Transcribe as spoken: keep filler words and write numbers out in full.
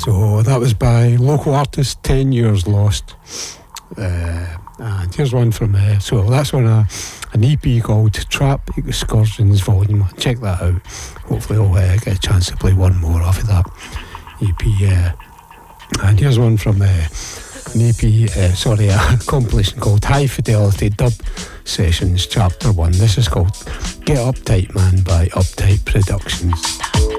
So that was by local artist Ten Years Lost. Uh, and here's one from, uh, so that's on a, an E P called Trap Excursions Volume. Check that out. Hopefully I'll uh, get a chance to play one more off of that E P. Uh, and here's one from uh, an E P, uh, sorry, a compilation called High Fidelity Dub Sessions Chapter one. This is called Get Uptight Man by Uptight Productions.